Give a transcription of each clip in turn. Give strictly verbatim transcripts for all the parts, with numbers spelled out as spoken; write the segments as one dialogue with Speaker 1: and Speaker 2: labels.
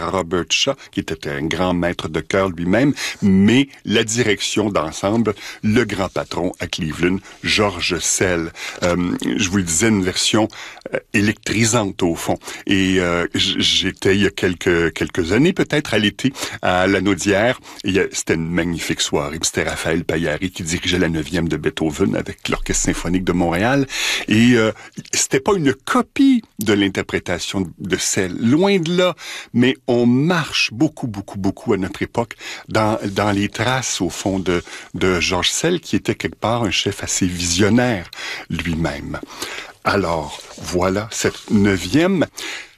Speaker 1: par Robert Shaw, qui était un grand maître de chœur lui-même, mais la direction d'ensemble, le grand patron à Cleveland, George Szell. Euh, je vous le disais, une version euh, électrisante au fond. Et euh, j'étais il y a quelques quelques années, peut-être à l'été, à la Naudière. C'était une magnifique soirée. C'était Raphaël Paillari qui dirigeait la neuvième de Beethoven avec l'Orchestre symphonique de Montréal. Et euh, c'était pas une copie de l'interprétation de Szell, loin de là. Mais on marche beaucoup, beaucoup, beaucoup à notre époque dans dans les traces au fond de de George Szell, qui était quelque part un chef assez visionnaire lui-même. Alors, voilà cette neuvième.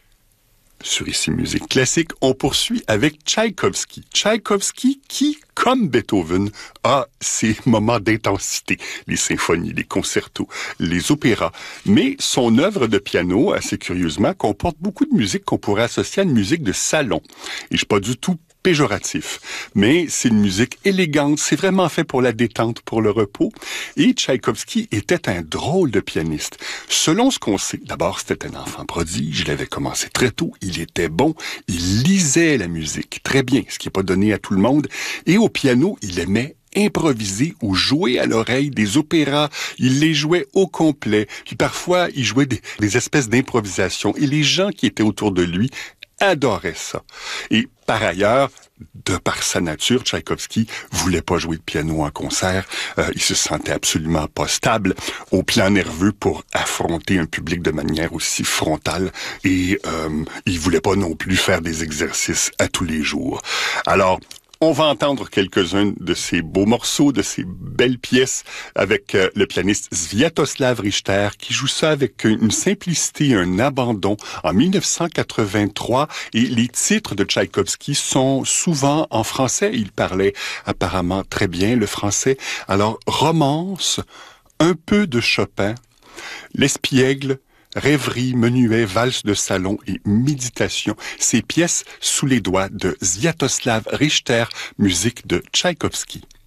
Speaker 1: Sur Ici Musique Classique, on poursuit avec Tchaïkovski. Tchaïkovski qui, comme Beethoven, a ses moments d'intensité. Les symphonies, les concertos, les opéras. Mais son œuvre de piano, assez curieusement, comporte beaucoup de musique qu'on pourrait associer à une musique de salon. Et je suis pas du tout péjoratif. Mais c'est une musique élégante, c'est vraiment fait pour la détente, pour le repos. Et Tchaïkovski était un drôle de pianiste. Selon ce qu'on sait, d'abord c'était un enfant prodige, il avait commencé très tôt, il était bon, il lisait la musique très bien, ce qui n'est pas donné à tout le monde. Et au piano, il aimait improviser ou jouer à l'oreille des opéras. Il les jouait au complet. Puis parfois, il jouait des, des espèces d'improvisation. Et les gens qui étaient autour de lui adorait ça. Et par ailleurs, de par sa nature, Tchaïkovski voulait pas jouer de piano en concert. Euh, il se sentait absolument pas stable au plan nerveux pour affronter un public de manière aussi frontale. Et euh, il voulait pas non plus faire des exercices à tous les jours. Alors, on va entendre quelques-uns de ces beaux morceaux, de ces belles pièces avec euh, le pianiste Sviatoslav Richter qui joue ça avec une simplicité, un abandon en mille neuf cent quatre-vingt-trois. Et les titres de Tchaïkovski sont souvent en français. Il parlait apparemment très bien le français. Alors, romance, un peu de Chopin, l'espiègle, rêverie, menuet, valse de salon et méditation. Ces pièces sous les doigts de Sviatoslav Richter, musique de Tchaïkovski.